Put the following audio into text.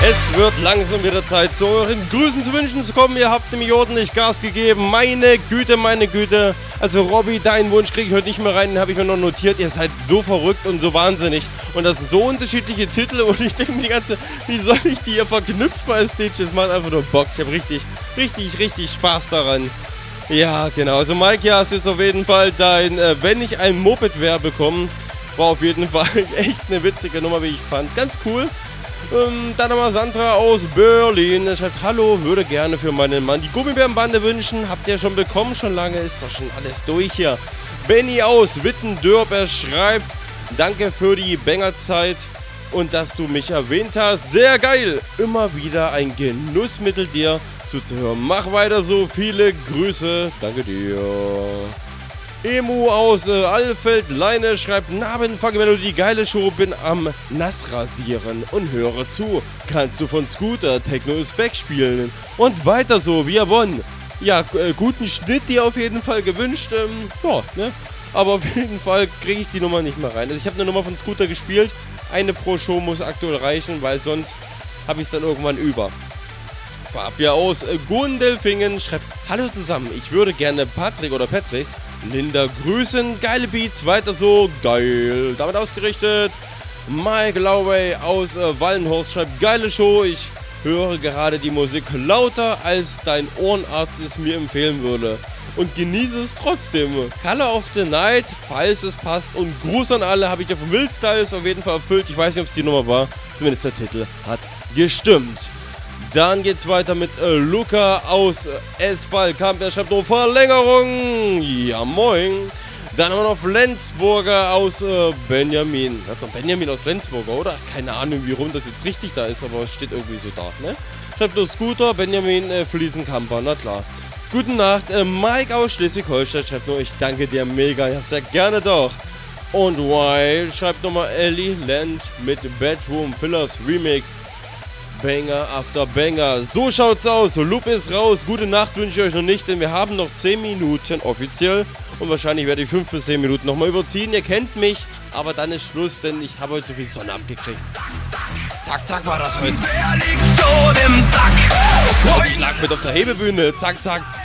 Es wird langsam wieder Zeit, zu euren Grüßen zu wünschen zu kommen. Ihr habt nämlich ordentlich Gas gegeben. Meine Güte, meine Güte. Also Robby, deinen Wunsch kriege ich heute nicht mehr rein, den habe ich mir noch notiert. Ihr seid so verrückt und so wahnsinnig. Und das sind so unterschiedliche Titel und ich denke mir die ganze, wie soll ich die hier verknüpfen als Stage? Das macht einfach nur Bock. Ich habe richtig Spaß daran. Ja, genau. Also Mike, ja, hast jetzt auf jeden Fall dein, wenn ich ein Moped wäre, bekommen. War auf jeden Fall echt eine witzige Nummer, wie ich fand. Ganz cool. Dann nochmal Sandra aus Berlin. Er schreibt, hallo, würde gerne für meinen Mann die Gummibärenbande wünschen. Habt ihr schon bekommen? Schon lange ist doch schon alles durch hier. Benny aus Wittendörp, er schreibt, danke für die Bangerzeit und dass du mich erwähnt hast. Sehr geil. Immer wieder ein Genuss mit dir zuzuhören. Mach weiter so. Viele Grüße. Danke dir. Emu aus Allfeld Leine schreibt, Abend, wenn du die geile Show bin am Nassrasieren und höre zu. Kannst du von Scooter Techno is Back spielen und weiter so, wie er won. Ja, guten Schnitt dir auf jeden Fall gewünscht. Ja, ne? Aber auf jeden Fall kriege ich die Nummer nicht mehr rein. Also ich habe eine Nummer von Scooter gespielt. Eine pro Show muss aktuell reichen, weil sonst habe ich es dann irgendwann über. Fabia aus Gundelfingen schreibt, hallo zusammen, ich würde gerne Patrick Linda grüßen, geile Beats, weiter so, geil. Damit ausgerichtet. Mike Lowey aus Wallenhorst schreibt, geile Show, ich höre gerade die Musik lauter, als dein Ohrenarzt es mir empfehlen würde. Und genieße es trotzdem. Color of the Night, falls es passt. Und Gruß an alle, habe ich dir von Wildstyles auf jeden Fall erfüllt. Ich weiß nicht, ob es die Nummer war. Zumindest der Titel hat gestimmt. Dann geht's weiter mit Luca aus Espalkamp. Er schreibt noch Verlängerung. Ja, moin. Dann haben wir noch Flensburger aus Benjamin. Hat noch Benjamin aus Flensburger, oder? Keine Ahnung, wie rum das jetzt richtig da ist, aber es steht irgendwie so da, ne? Schreibt nur Scooter, Benjamin Fliesenkamper, na klar. Guten Nacht, Mike aus Schleswig-Holstein schreibt nur, ich danke dir mega, ja, sehr gerne doch. Und Wild schreibt nochmal Ellie Land mit Bedroom Fillers Remix. Banger after Banger. So schaut's aus. Loop ist raus. Gute Nacht wünsche ich euch noch nicht, denn wir haben noch 10 Minuten offiziell. Und wahrscheinlich werde ich 5 bis 10 Minuten nochmal überziehen. Ihr kennt mich, aber dann ist Schluss, denn ich habe heute so viel Sonne abgekriegt. Zack, zack war das heute. Ich lag mit auf der Hebebühne. Zack, zack.